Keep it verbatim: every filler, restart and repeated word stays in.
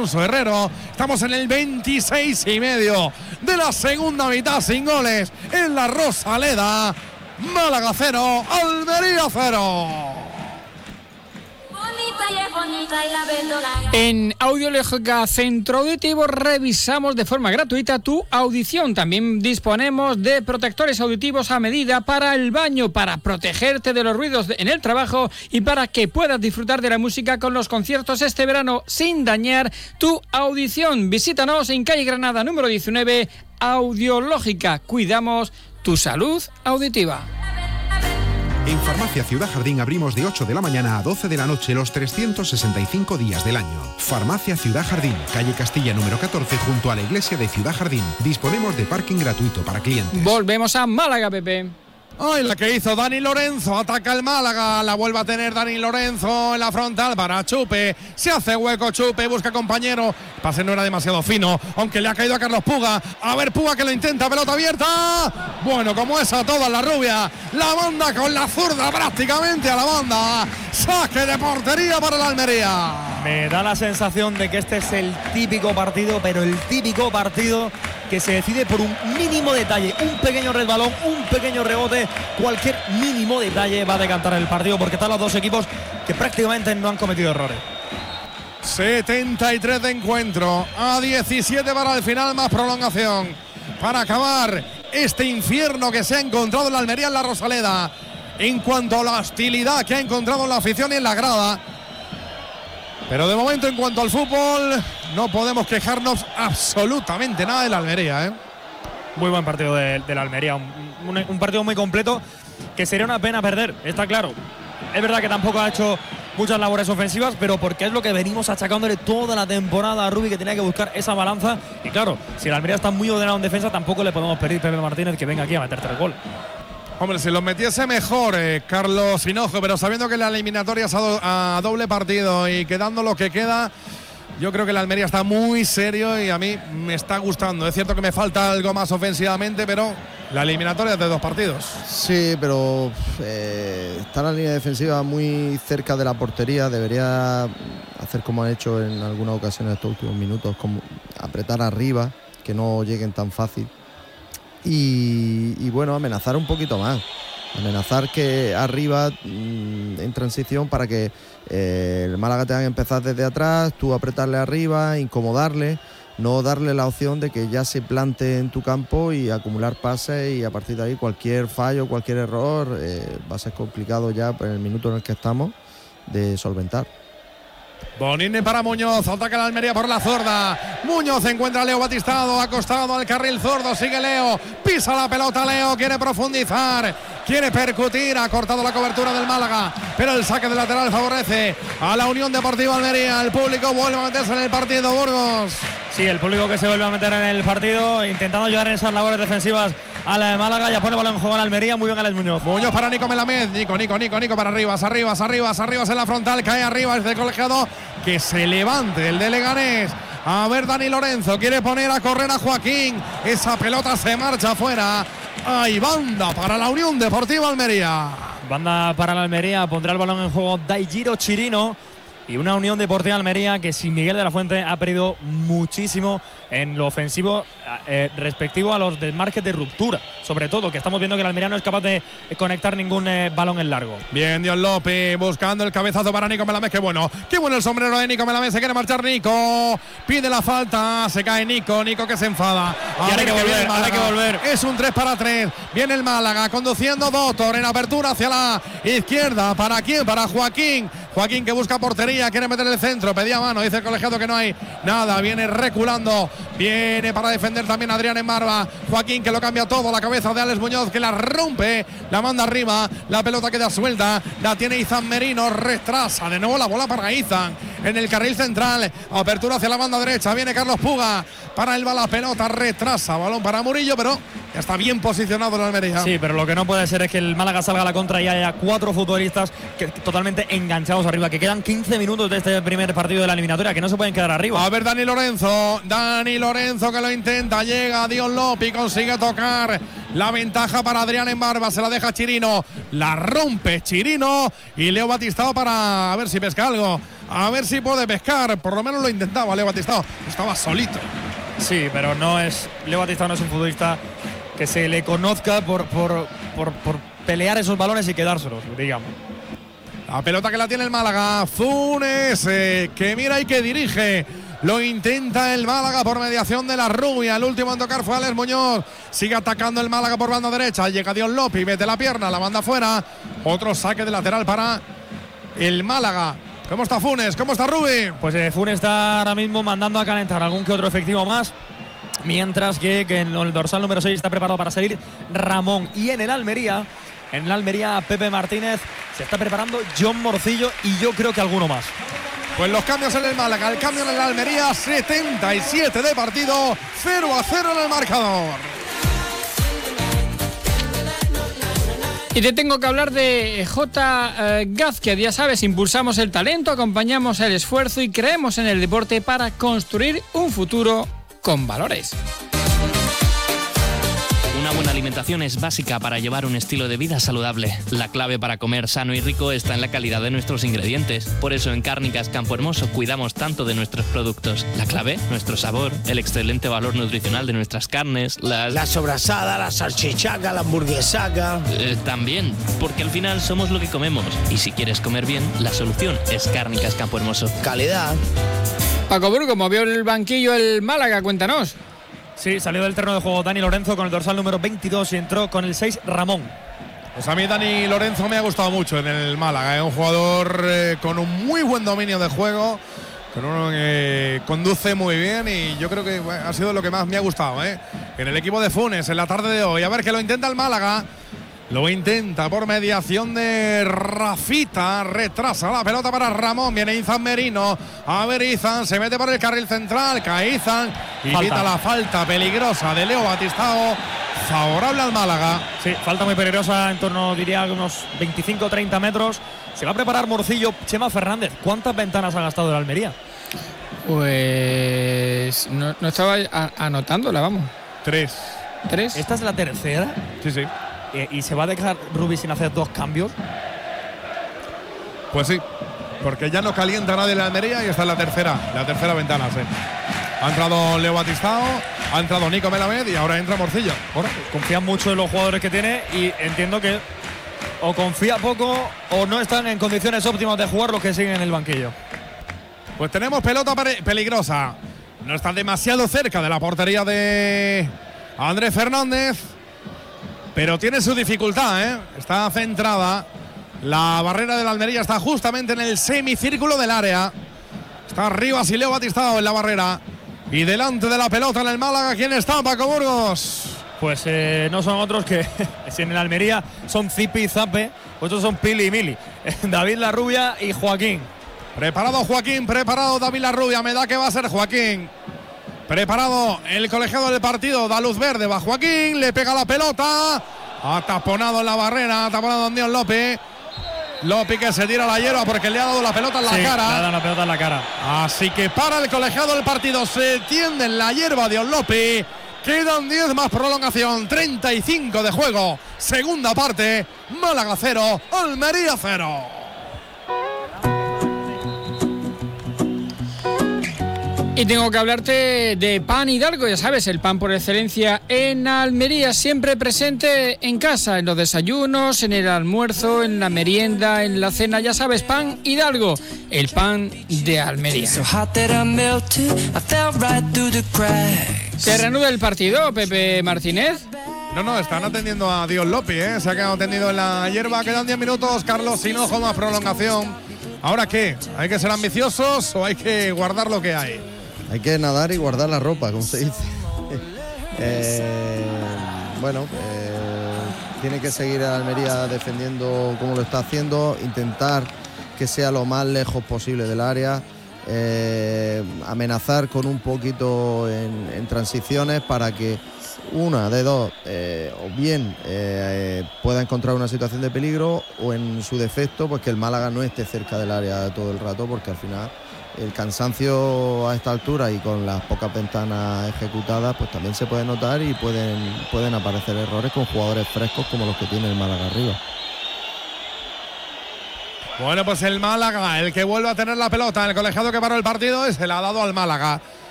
Alonso Herrero. Estamos en el veintiséis y medio de la segunda mitad sin goles en la Rosaleda. Málaga cero, Almería cero. En Audiológica Centro Auditivo revisamos de forma gratuita tu audición. También disponemos de protectores auditivos a medida para el baño, para protegerte de los ruidos en el trabajo y para que puedas disfrutar de la música con los conciertos este verano sin dañar tu audición. Visítanos en calle Granada número diecinueve, Audiológica. Cuidamos tu salud auditiva. En Farmacia Ciudad Jardín abrimos de ocho de la mañana a doce de la noche los trescientos sesenta y cinco días del año. Farmacia Ciudad Jardín, calle Castilla número catorce, junto a la iglesia de Ciudad Jardín. Disponemos de parking gratuito para clientes. Volvemos a Málaga, Pepe. Ay, la que hizo Dani Lorenzo, ataca el Málaga, la vuelve a tener Dani Lorenzo en la frontal para Chupe, se hace hueco Chupe, busca compañero, el pase no era demasiado fino, aunque le ha caído a Carlos Puga, a ver Puga que lo intenta, pelota abierta, bueno, como esa toda la rubia, la banda con la zurda prácticamente a la banda, saque de portería para la Almería. Me da la sensación de que este es el típico partido, pero el típico partido que se decide por un mínimo detalle, un pequeño resbalón, un pequeño rebote, cualquier mínimo detalle va a decantar el partido, porque están los dos equipos que prácticamente no han cometido errores. setenta y tres de encuentro, a diecisiete para el final, más prolongación, para acabar este infierno que se ha encontrado en la Almería en la Rosaleda, en cuanto a la hostilidad que ha encontrado en la afición y en la grada. Pero de momento, en cuanto al fútbol, no podemos quejarnos absolutamente nada de la Almería, ¿eh? Muy buen partido de, de la Almería, un, un, un partido muy completo que sería una pena perder, está claro. Es verdad que tampoco ha hecho muchas labores ofensivas, pero porque es lo que venimos achacándole toda la temporada a Rubi, que tenía que buscar esa balanza. Y claro, si la Almería está muy ordenado en defensa, tampoco le podemos pedir a Pepe Martínez que venga aquí a meter tres goles. Hombre, si los metiese mejor eh, Carlos Hinojo, pero sabiendo que la eliminatoria es a, do, a doble partido y quedando lo que queda, yo creo que la Almería está muy serio y a mí me está gustando. Es cierto que me falta algo más ofensivamente, pero la eliminatoria es de dos partidos. Sí, pero eh, está la línea defensiva muy cerca de la portería. Debería hacer como han hecho en algunas ocasiones estos últimos minutos, como apretar arriba, que no lleguen tan fácil. Y, y bueno, amenazar un poquito más, amenazar que arriba mmm, en transición para que eh, el Málaga tenga que empezar desde atrás, tú apretarle arriba, incomodarle, no darle la opción de que ya se plante en tu campo y acumular pases, y a partir de ahí cualquier fallo, cualquier error eh, va a ser complicado ya en el minuto en el que estamos de solventar. Bonini para Muñoz, ataca la Almería por la zurda. Muñoz encuentra a Leo Batistado, acostado al carril zurdo, sigue Leo, pisa la pelota Leo, quiere profundizar, quiere percutir, ha cortado la cobertura del Málaga, pero el saque de lateral favorece a la Unión Deportiva Almería. El público vuelve a meterse en el partido, Burgos. Sí, el público que se vuelve a meter en el partido, intentando ayudar en esas labores defensivas a la de Málaga. Ya pone balón en juego en Almería, muy bien Alex Muñoz. Muñoz para Nico Melamed, Nico, Nico, Nico, Nico para Arribas, Arribas, Arribas, Arribas en la frontal, cae arriba el colegiado, que se levante el de Leganés. A ver, Dani Lorenzo quiere poner a correr a Joaquín, esa pelota se marcha afuera. Hay banda para la Unión Deportiva Almería. Banda para la Almería, pondrá el balón en juego Daigiro Chirino. Y una Unión Deportiva Almería que sin Miguel de la Fuente ha perdido muchísimo en lo ofensivo eh, respectivo a los desmarques de ruptura. Sobre todo, que estamos viendo que el Almería no es capaz de conectar ningún eh, balón en largo. Bien, Dios López buscando el cabezazo para Nico Melamed. Qué bueno, qué bueno el sombrero de Nico Melamed. Se quiere marchar Nico, pide la falta, se cae Nico, Nico que se enfada. Y hay que volver, hay que volver. Es un tres para tres. Viene el Málaga conduciendo Doctor en apertura hacia la izquierda. ¿Para quién? Para Joaquín. Joaquín que busca portería, quiere meter el centro, pedía mano, dice el colegiado que no hay nada, viene reculando, viene para defender también Adrián en Barba. Joaquín que lo cambia todo, la cabeza de Alex Muñoz que la rompe, la manda arriba, la pelota queda suelta, la tiene Izan Merino, retrasa de nuevo la bola para Izan en el carril central, apertura hacia la banda derecha, viene Carlos Puga para el bala, pelota retrasa, balón para Murillo, pero ya está bien posicionado en Almería. Sí, pero lo que no puede ser es que el Málaga salga a la contra y haya cuatro futbolistas que, totalmente enganchados arriba, que quedan quince minutos de este primer partido de la eliminatoria, que no se pueden quedar arriba. A ver, Dani Lorenzo, Dani Lorenzo que lo intenta, llega Dion Lopi, consigue tocar la ventaja para Adrián en barba, se la deja Chirino, la rompe Chirino y Leo Batistao para a ver si pesca algo, a ver si puede pescar, por lo menos lo intentaba Leo Batistao, estaba solito. Sí, pero no es, Leo Batistao no es un futbolista que se le conozca por, por, por, por pelear esos balones y quedárselos, digamos. La pelota que la tiene el Málaga, Funes, eh, que mira y que dirige. Lo intenta el Málaga por mediación de la Rubia. El último en tocar fue Alex Muñoz. Sigue atacando el Málaga por banda derecha. Llega Dion López, mete la pierna, la manda fuera. Otro saque de lateral para el Málaga. ¿Cómo está Funes? ¿Cómo está Rubi? Pues eh, Funes está ahora mismo mandando a calentar algún que otro efectivo más. Mientras que, que en el dorsal número seis está preparado para salir Ramón. Y en el Almería, en el Almería Pepe Martínez, se está preparando John Morcillo y yo creo que alguno más. Pues los cambios en el Málaga, el cambio en el Almería, setenta y siete de partido, cero a cero en el marcador. Y te tengo que hablar de J. Gázquez, ya sabes, impulsamos el talento, acompañamos el esfuerzo y creemos en el deporte para construir un futuro con valores. Una buena alimentación es básica para llevar un estilo de vida saludable. La clave para comer sano y rico está en la calidad de nuestros ingredientes. Por eso en Cárnicas Campo Hermoso cuidamos tanto de nuestros productos. La clave, nuestro sabor, el excelente valor nutricional de nuestras carnes, las... La sobrasada, la salchichaca, la hamburguesaca... Eh, también, porque al final somos lo que comemos. Y si quieres comer bien, la solución es Cárnicas Campo Hermoso. Calidad. Paco Burgo, movió el banquillo el Málaga, cuéntanos. Sí, salió del terreno de juego Dani Lorenzo con el dorsal número veintidós y entró con el seis Ramón. Pues a mí Dani Lorenzo me ha gustado mucho en el Málaga, es ¿eh? un jugador eh, con un muy buen dominio de juego, con uno que conduce muy bien y yo creo que bueno, ha sido lo que más me ha gustado ¿eh? en el equipo de Funes en la tarde de hoy. A ver que lo intenta el Málaga. Lo intenta por mediación de Rafita. Retrasa la pelota para Ramón. Viene Izan Merino. A ver Izan. Se mete por el carril central. Cae Izan. Y quita la falta peligrosa de Leo Batistao. Favorable al Málaga. Sí, falta muy peligrosa en torno, diría, a unos veinticinco o treinta metros. Se va a preparar Morcillo. Chema Fernández. ¿Cuántas ventanas ha gastado el Almería? Pues no, no estaba anotándola, vamos. Tres. ¿Tres? ¿Esta es la tercera? Sí, sí. ¿Y se va a dejar Rubi sin hacer dos cambios? Pues sí, porque ya no calienta nadie en la Almería y esta es la tercera, la tercera ventana, sí. Ha entrado Leo Batistao, ha entrado Nico Melamed y ahora entra Morcillo. Bueno, confía mucho en los jugadores que tiene y entiendo que o confía poco o no están en condiciones óptimas de jugar los que siguen en el banquillo. Pues tenemos pelota peligrosa. No está demasiado cerca de la portería de Andrés Fernández. Pero tiene su dificultad, ¿eh? Está centrada. La barrera de la Almería está justamente en el semicírculo del área. Está arriba Sileo Batistao en la barrera. Y delante de la pelota en el Málaga, ¿quién está, Paco Burgos? Pues eh, no son otros que, si en el Almería son Zipi y Zape, pues estos son Pili y Mili. David Larrubia y Joaquín. Preparado Joaquín, preparado David Larrubia. Me da que va a ser Joaquín. Preparado el colegiado del partido, da luz verde, va Joaquín, le pega la pelota, ha taponado en la barrera, ha taponado Dion López. López que se tira a la hierba porque le ha dado la pelota en la sí, cara. Le ha dado la pelota en la cara. Así que para el colegiado del partido, se tiende en la hierba Dion López. Quedan diez más prolongación, treinta y cinco de juego. Segunda parte, Málaga cero, Almería cero. Y tengo que hablarte de Pan Hidalgo, ya sabes, el pan por excelencia en Almería, siempre presente en casa, en los desayunos, en el almuerzo, en la merienda, en la cena, ya sabes, Pan Hidalgo, el pan de Almería. ¿Se reanuda el partido, Pepe Martínez? No, no, están atendiendo a Dion López, ¿eh? Se ha quedado tendido en la hierba, quedan diez minutos, Carlos Hinojo, más prolongación. ¿Ahora qué? ¿Hay que ser ambiciosos o hay que guardar lo que hay? Hay que nadar y guardar la ropa, como se dice. eh, bueno, eh, tiene que seguir a Almería defendiendo como lo está haciendo, intentar que sea lo más lejos posible del área, eh, amenazar con un poquito en, en transiciones para que una de dos, eh, o bien eh, pueda encontrar una situación de peligro o en su defecto, pues que el Málaga no esté cerca del área todo el rato, porque al final el cansancio a esta altura y con las pocas ventanas ejecutadas, pues también se puede notar y pueden, pueden aparecer errores con jugadores frescos como los que tiene el Málaga arriba. Bueno, pues el Málaga, el que vuelve a tener la pelota, el colegiado que paró el partido, se la ha dado al Málaga.